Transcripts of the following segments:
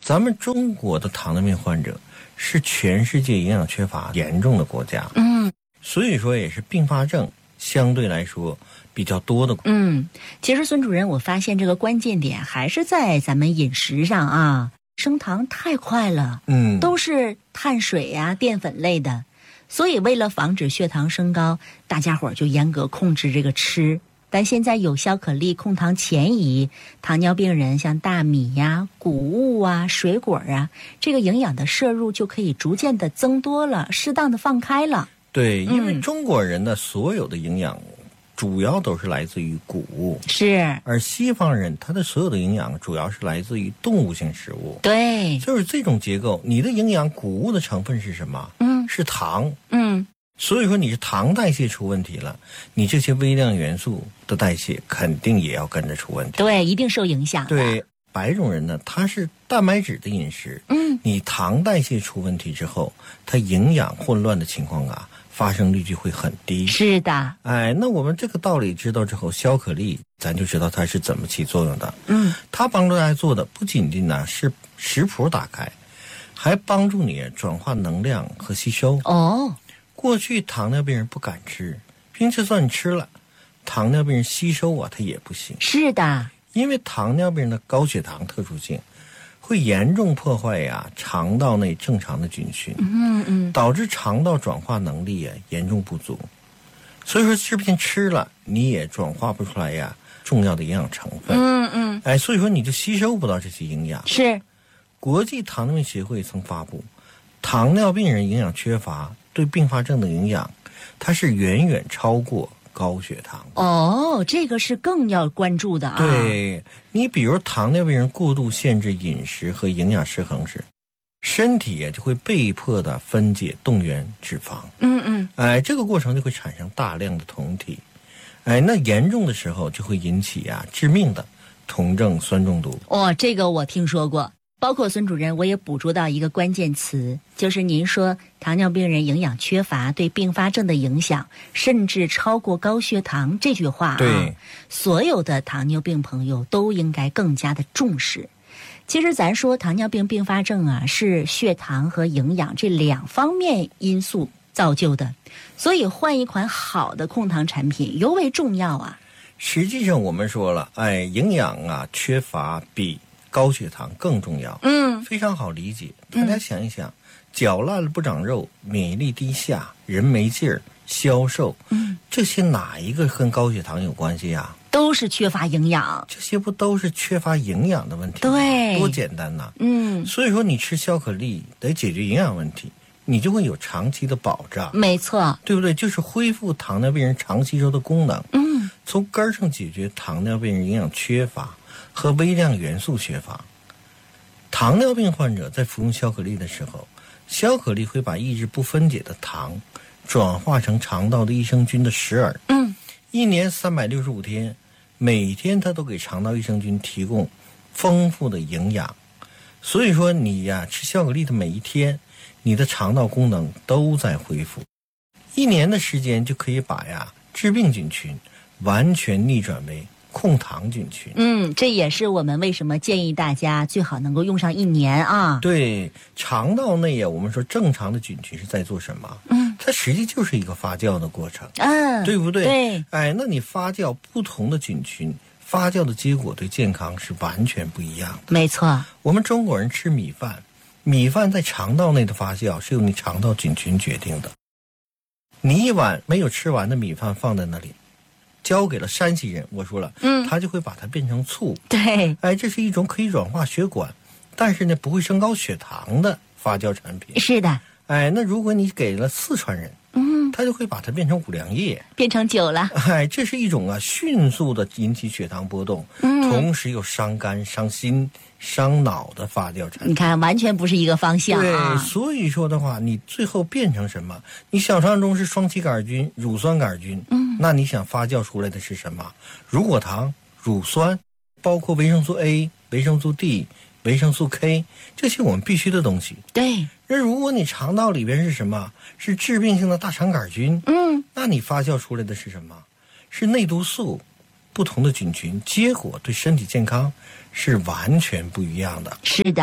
咱们中国的糖尿病患者是全世界营养缺乏严重的国家，所以说也是并发症相对来说比较多的。 其实孙主任，我发现这个关键点还是在咱们饮食上啊，升糖太快了，都是碳水呀、淀粉类的，所以为了防止血糖升高，大家伙儿就严格控制这个吃。但现在有消可力控糖前移，糖尿病人像大米呀、谷物啊、水果啊，这个营养的摄入就可以逐渐的增多了，适当的放开了。 对，因为中国人的所有的营养主要都是来自于谷物， 是， 而西方人他的所有的营养主要是来自于动物性食物。 对， 就是这种结构，你的营养谷物的成分是什么？是糖。所以说你是糖代谢出问题了，你这些微量元素的代谢肯定也要跟着出问题。 对，一定受影响的。 对，白种人呢，他是蛋白质的饮食，你糖代谢出问题之后，他营养混乱的情况啊，发生率就会很低。 是的。 那我们这个道理知道之后，消可力咱就知道它是怎么起作用的。它帮助大家做的不仅仅呢是食谱打开，还帮助你转化能量和吸收。过去糖尿病人不敢吃，并且就算你吃了，糖尿病人吸收啊，它也不行。 是的， 因为糖尿病人的高血糖特殊性，会严重破坏肠道内正常的菌群，导致肠道转化能力严重不足。所以说，这边吃了你也转化不出来重要的营养成分。所以说你就吸收不到这些营养。 是， 国际糖尿病协会曾发布，糖尿病人营养缺乏对并发症的影响，它是远远超过高血糖。 这个是更要关注的啊。 对，你比如糖尿病人过度限制饮食和营养失衡时，身体就会被迫的分解动员脂肪。这个过程就会产生大量的酮体。那严重的时候就会引起致命的酮症酸中毒。 这个我听说过。包括孙主任，我也捕捉到一个关键词，就是您说糖尿病人营养缺乏对并发症的影响，甚至超过高血糖这句话。 对， 所有的糖尿病朋友都应该更加的重视。其实咱说糖尿病并发症是血糖和营养这两方面因素造就的，所以换一款好的控糖产品尤为重要啊。 实际上我们说了，营养缺乏比高血糖更重要。非常好理解。大家想一想，脚烂了不长肉，免疫力低下，人没劲儿，消瘦，这些哪一个跟高血糖有关系呀？ 都是缺乏营养。 这些不都是缺乏营养的问题吗？ 对， 多简单呐。所以说你吃消可力得解决营养问题，你就会有长期的保障。 没错， 对不对？就是恢复糖尿病人常吸收的功能。从根儿上解决糖尿病人营养缺乏和微量元素缺乏。糖尿病患者在服用消可力的时候，消可力会把抑制不分解的糖转化成肠道的益生菌的食饵。一年365天，每天它都给肠道益生菌提供丰富的营养。所以说你吃消可力的每一天，你的肠道功能都在恢复。1年的时间就可以把致病菌群完全逆转为控糖菌群。 这也是我们为什么建议大家最好能够用上1年啊。 对，肠道内我们说正常的菌群是在做什么？它实际就是一个发酵的过程。对不对？ 对。 那你发酵不同的菌群，发酵的结果对健康是完全不一样的。 没错。 我们中国人吃米饭，米饭在肠道内的发酵是由你肠道菌群决定的。你一碗没有吃完的米饭放在那里，交给了山西人，我说了，他就会把它变成醋。 对， 这是一种可以软化血管，但是呢不会升高血糖的发酵产品。 是的。 那如果你给了四川人，他就会把它变成五粮液， 变成酒了。 这是一种迅速的引起血糖波动，同时又伤肝、伤心、伤脑的发酵产品。 你看，完全不是一个方向。 对，所以说的话，你最后变成什么？你小肠中是双歧杆菌、乳酸杆菌，那你想发酵出来的是什么？乳果糖、乳酸，包括维生素 A、维生素 D、维生素 K， 这些我们必须的东西。 对。 那如果你肠道里边是什么？是致病性的大肠杆菌，那你发酵出来的是什么？是内毒素，不同的菌群，结果对身体健康是完全不一样的。 是的。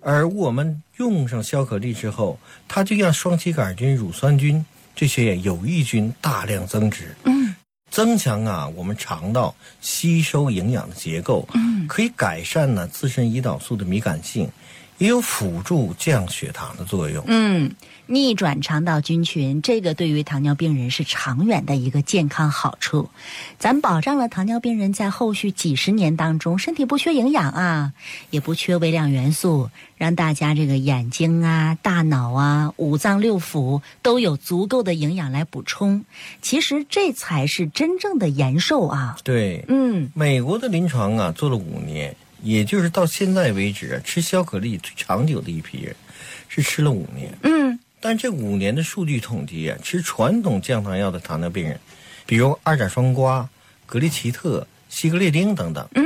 而我们用上消可力之后，它就让双歧杆菌、乳酸菌这些有益菌大量增殖，增强我们肠道吸收营养的结构，可以改善自身胰岛素的敏感性，也有辅助降血糖的作用。 逆转肠道菌群，这个对于糖尿病人是长远的一个健康好处。咱保障了糖尿病人在后续几十年当中身体不缺营养也不缺微量元素，让大家这个眼睛大脑五脏六腑都有足够的营养来补充。其实这才是真正的延寿对，美国的临床做了5年，也就是到现在为止吃消可力最长久的一批人是吃了5年。但这5年的数据统计吃传统降糖药的糖尿病人，比如二甲双胍、格列齐特、西格列丁等等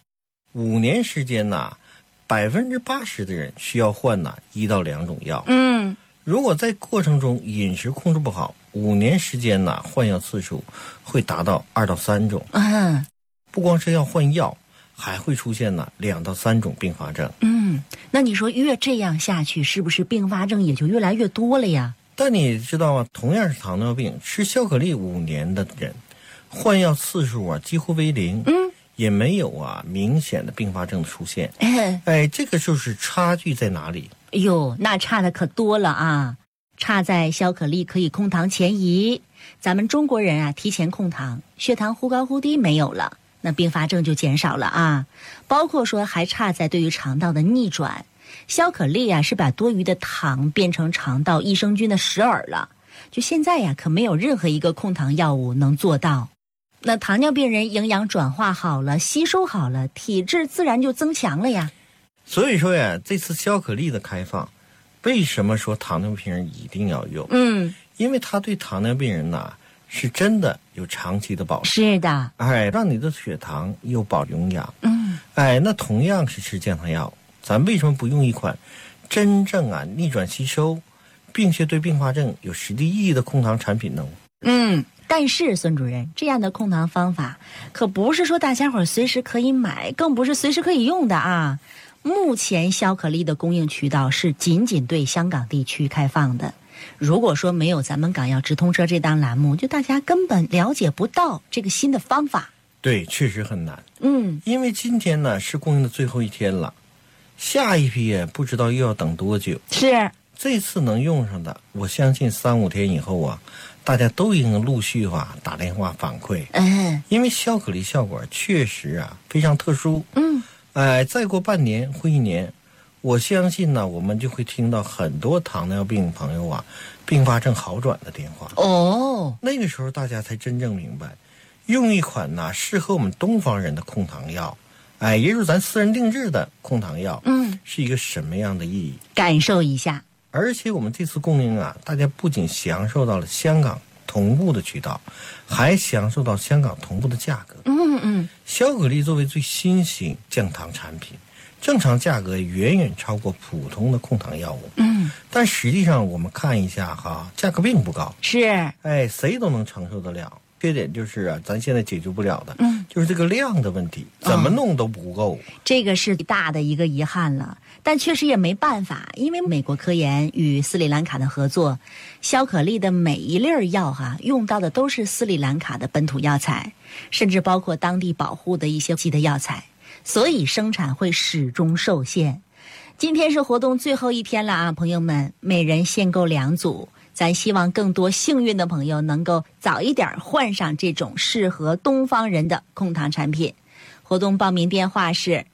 ，5年时间80%的人需要换1到2种药。如果在过程中饮食控制不好，5年时间换药次数会达到2到3种。不光是要换药，还会出现2到3种并发症。 那你说越这样下去，是不是并发症也就越来越多了呀？ 但你知道吗？同样是糖尿病，吃消可力5年的人，换药次数几乎为0，也没有明显的并发症的出现。这个就是差距在哪里？ 那差的可多了差在消可力可以控糖前移，咱们中国人提前控糖，血糖忽高忽低没有了，那并发症就减少了包括说还差在对于肠道的逆转，消可力是把多余的糖变成肠道益生菌的食饵了，就现在可没有任何一个控糖药物能做到。那糖尿病人营养转化好了，吸收好了，体质自然就增强了呀。 所以说这次消可力的开放，为什么说糖尿病人一定要用？因为它对糖尿病人是真的有长期的保障。 是的， 让你的血糖又保营养。那同样是吃降糖药，咱为什么不用一款真正逆转吸收，并且对并发症有实际意义的控糖产品呢？ 但是孙主任，这样的控糖方法可不是说大家伙随时可以买，更不是随时可以用的目前消可力的供应渠道是仅仅对香港地区开放的。如果说没有咱们港药直通车这档栏目，就大家根本了解不到这个新的方法。 对，确实很难。因为今天是供应的最后一天了，下一批不知道又要等多久。 是， 这次能用上的，我相信3-5天以后大家都已经陆续打电话反馈。因为消可力效果确实非常特殊。再过半年或1年，我相信我们就会听到很多糖尿病朋友并发症好转的电话。那个时候大家才真正明白，用一款适合我们东方人的控糖药，也就是咱私人定制的控糖药，是一个什么样的意义？ 感受一下。 而且我们这次供应大家不仅享受到了香港同步的渠道，还享受到香港同步的价格。消可力作为最新型降糖产品，正常价格远远超过普通的控糖药物。但实际上我们看一下价格并不高。 是， 谁都能承受得了。缺点就是咱现在解决不了的，就是这个量的问题，怎么弄都不够。 这个是大的一个遗憾了，但确实也没办法，因为美国科研与斯里兰卡的合作，消可力的每一粒药用到的都是斯里兰卡的本土药材，甚至包括当地保护的一些的药材，所以生产会始终受限。今天是活动最后一天了朋友们，每人限购2组。咱希望更多幸运的朋友能够早一点换上这种适合东方人的控糖产品。活动报名电话是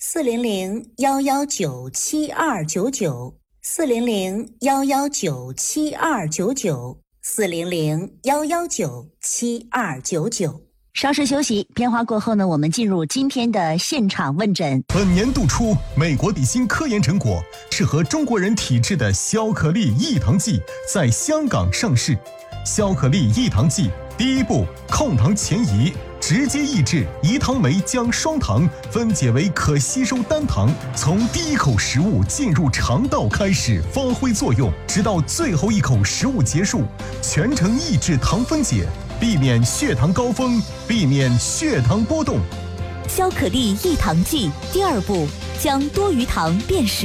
400-119-7299 400-119-7299 400-119-7299。稍事休息，片花过后呢，我们进入今天的现场问诊。 本年度初，美国底新科研成果，适合中国人体质的消可力益糖剂在香港上市。消可力益糖剂第一步，控糖前移，直接抑制胰糖酶将双糖分解为可吸收单糖，从第一口食物进入肠道开始发挥作用，直到最后一口食物结束，全程抑制糖分解，避免血糖高峰，避免血糖波动。 消可力益糖剂第二步，将多余糖变食